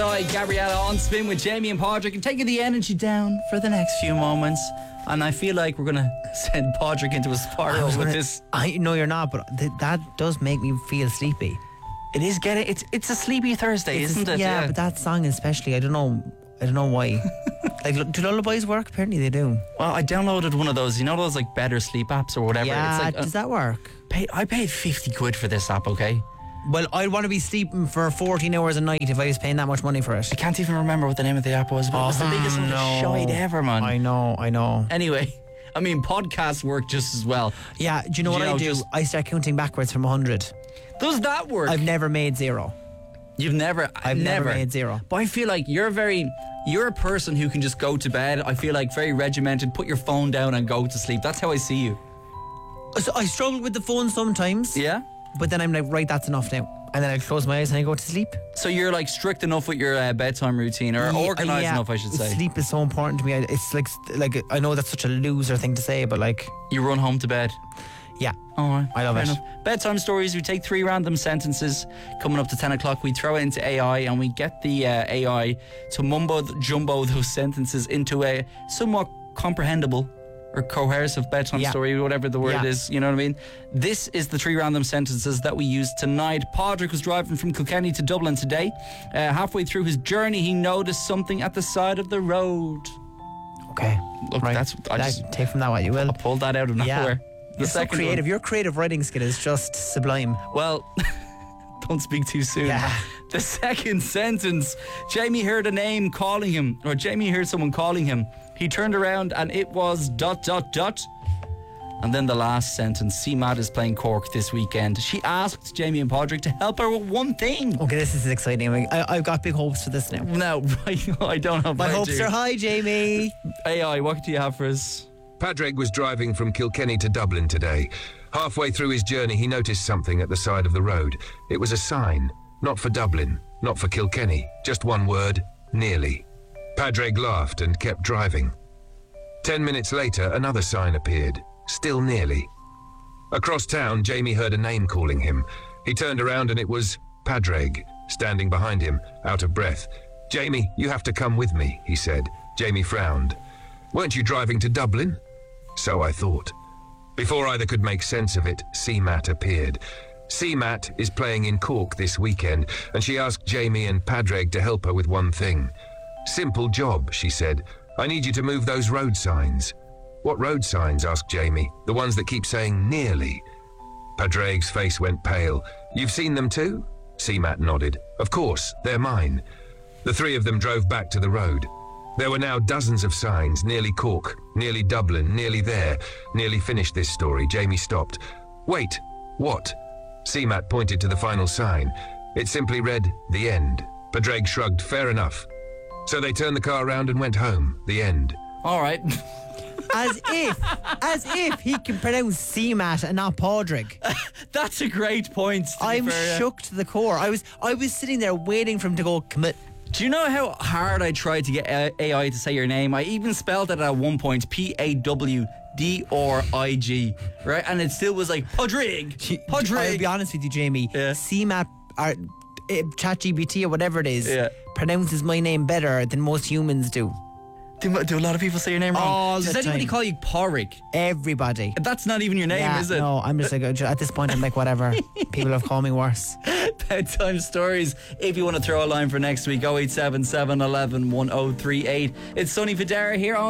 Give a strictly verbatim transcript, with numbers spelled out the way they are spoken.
Hi, Gabriella on Spin with Jamie and Padraig, and taking the energy down for the next few moments. And I feel like we're going to send Padraig into a spiral with gonna, this. I know you're not, but th- that does make me feel sleepy. It is getting. It's it's a sleepy Thursday, It's isn't a, it? Yeah, but that song especially, I don't know. I don't know why. Like, do lullabies work? Apparently they do. Well, I downloaded one of those. You know those like better sleep apps or whatever. Yeah, it's like, uh, does that work? Pay, I paid fifty quid for this app. Okay. Well, I'd want to be sleeping for fourteen hours a night if I was paying that much money for it. I can't even remember what the name of the app was, but it was the biggest one of shite ever, man. I know, I know. Anyway, I mean, podcasts work just as well. Yeah, do you know Do what you know, I do? just- I start counting backwards from one hundred. Does that work? I've never made zero. You've never. I've never made zero. But I feel like you're very. You're a person who can just go to bed. I feel like very regimented. Put your phone down and go to sleep. That's how I see you. So I struggle with the phone sometimes. Yeah. But then I'm like, right, that's enough now. And then I close my eyes and I go to sleep. So you're like strict enough with your uh, bedtime routine, or Yeah, organised yeah. enough, I should say. Sleep is so important to me. I- It's like, like I know that's such a loser thing to say, but like, You run home to bed. yeah. All right. I love Fair it. enough. Bedtime stories. We take three random sentences coming up to ten o'clock. We throw it into A I and we get the uh, A I to mumbo jumbo those sentences into a somewhat comprehensible or cohesive bedtime Yeah. story, whatever the word Yeah. is. You know what I mean? This is the three random sentences that we used tonight. Padraig was driving from Kilkenny to Dublin today. Uh, halfway through his journey, he noticed something at the side of the road. Okay. Look, right. that's I That- just take from that what you will. I pulled that out of Yeah. nowhere. The You're so second one- creative. Your creative writing skill is just sublime. Well, don't speak too soon. Yeah. The second sentence, Jamie heard a name calling him, or Jamie heard someone calling him. He turned around and it was dot, dot, dot. And then the last sentence, C MAT is playing Cork this weekend. She asked Jamie and Padraig to help her with one thing. Okay, this is exciting. I, I've got big hopes for this now. No, right, I don't have My mine, hopes dear. are high, Jamie. A I, what do you have for us? Padraig was driving from Kilkenny to Dublin today. Halfway through his journey, he noticed something at the side of the road. It was a sign, not for Dublin, not for Kilkenny, just one word, nearly. Padraig laughed and kept driving. Ten minutes later, another sign appeared, still nearly. Across town, Jamie heard a name calling him. He turned around and it was Padraig, standing behind him, out of breath. "Jamie, you have to come with me," he said. Jamie frowned. "Weren't you driving to Dublin?" "So I thought." Before either could make sense of it, C MAT appeared. C MAT is playing in Cork this weekend, and she asked Jamie and Padraig to help her with one thing. "Simple job," she said. "I need you to move those road signs." "What road signs?" asked Jamie. "The ones that keep saying nearly." Padraig's face went pale. "You've seen them too?" C MAT nodded. "Of course, they're mine." The three of them drove back to the road. There were now dozens of signs, nearly Cork, nearly Dublin, nearly there. Nearly finished this story, Jamie stopped. "Wait, what?" C MAT pointed to the final sign. It simply read, "The End." Padraig shrugged, "Fair enough." So they turned the car around and went home. The end. All right. As if, as if he can pronounce C MAT and not Padraig. That's a great point. to be I'm fair, yeah. shook to the core. I was, I was sitting there waiting for him to go commit. Do you know how hard I tried to get A I to say your name? I even spelled it at one point, P A W D R I G, right? And it still was like, Padraig, I'll Padraig. be honest with you, Jamie. Yeah. C MAT or uh, ChatGPT or whatever it is Yeah. pronounces my name better than most humans do. Do, do a lot of people say your name wrong? All Does the anybody time. call you Porrick? Everybody. That's not even your name, Yeah, is it? No, I'm just like, at this point, I'm like, whatever. People have called me worse. Bedtime stories. If you want to throw a line for next week, oh eight seven seven, eleven, ten thirty-eight. It's Sonny Federa here on